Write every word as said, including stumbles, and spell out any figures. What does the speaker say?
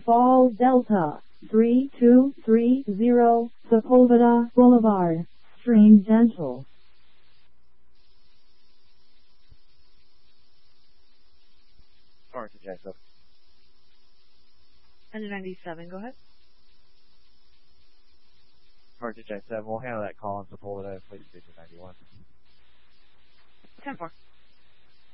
Fall Delta, three two three zero, Sepulveda Boulevard, Stream Dental. Orange to Jack, And ninety-seven, go ahead. Orange to Jack seven, we'll handle that call on Sepulveda, please speak to ninety-one. ten four.